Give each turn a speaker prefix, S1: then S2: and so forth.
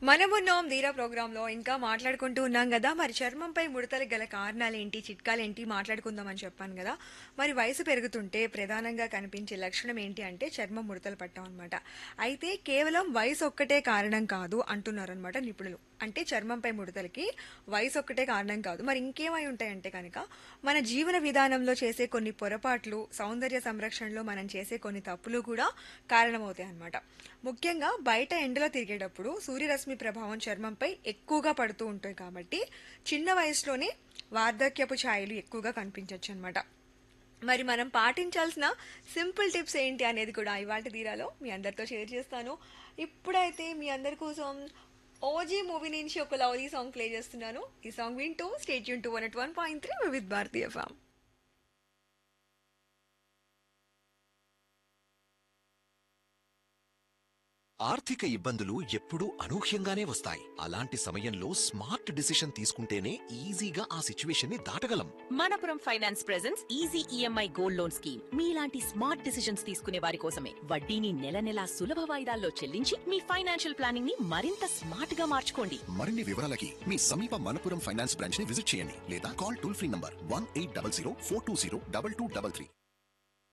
S1: మనమున్నాం ధీరా ప్రోగ్రాంలో ఇంకా మాట్లాడుకుంటూ ఉన్నాం కదా. మరి చర్మంపై ముడతలకు గల కారణాలేంటి, చిట్కాలేంటి మాట్లాడుకుందామని చెప్పాను కదా. మరి వయసు పెరుగుతుంటే ప్రధానంగా కనిపించే లక్షణం ఏంటి అంటే చర్మం ముడతలు పట్టడం అనమాట. అయితే కేవలం వయసు ఒక్కటే కారణం కాదు అంటున్నారనమాట నిపుణులు. అంటే చర్మంపై ముడతలకి వయసు ఒక్కటే కారణం కాదు. మరి ఇంకేమై ఉంటాయంటే కనుక మన జీవన విధానంలో చేసే కొన్ని పొరపాట్లు, సౌందర్య సంరక్షణలో మనం చేసే కొన్ని తప్పులు కూడా కారణమవుతాయి అన్నమాట. ముఖ్యంగా బయట ఎండలో తిరిగేటప్పుడు సూర్యరశ్మి ప్రభావం చర్మంపై ఎక్కువగా పడుతూ ఉంటాయి కాబట్టి చిన్న వయసులోనే వార్ధక్యపు ఛాయలు ఎక్కువగా కనిపించవచ్చు అనమాట. మరి మనం పాటించాల్సిన సింపుల్ టిప్స్ ఏంటి అనేది కూడా ఇవాళ తీరాలో మీ అందరితో షేర్ చేస్తాను. ఇప్పుడైతే మీ అందరి కోసం ఓజీ మూవీ నుంచి ఒక లవ్లీ సాంగ్ ప్లే చేస్తున్నాను. ఈ సాంగ్ వింటూ state Yoon to 101.3 with Bharatiya form.
S2: ఆర్థిక ఇబ్బందులు ఎప్పుడూ అనూహ్యంగానే వస్తాయి. అలాంటి సమయంలో స్మార్ట్ డిసిషన్ తీసుకుంటేనే ఈజీగా ఆ సిచ్యువేషన్ ని దాటగలం.
S3: Manappuram finance presents easy EMI gold loan scheme. మీలాంటి స్మార్ట్ డిసిషన్స్ తీసుకునే వారి కోసమే. వడ్డీని నెల నెలా సులభ వాయిదాల్లో చెల్లించి మీ ఫైనాన్షియల్ ప్లానింగ్ ని మరింత స్మార్ట్ గా మార్చుకోండి.
S2: మరిన్ని వివరాలకి మీ సమీప మనపురం ఫైనాన్స్ బ్రాంచ్ ని విజిట్ చేయండి లేదా కాల్ టోల్ ఫ్రీ నంబర్ 1800 420 2233.